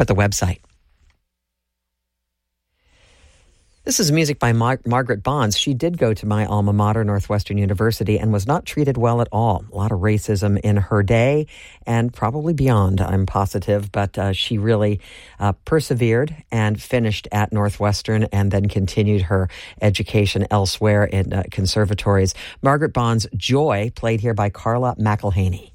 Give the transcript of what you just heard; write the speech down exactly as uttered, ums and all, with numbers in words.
at the website. This is music by Mar- Margaret Bonds. She did go to my alma mater, Northwestern University, and was not treated well at all. A lot of racism in her day and probably beyond, I'm positive. But uh, she really uh, persevered and finished at Northwestern and then continued her education elsewhere in uh, conservatories. Margaret Bonds' Joy, played here by Carla McElhaney.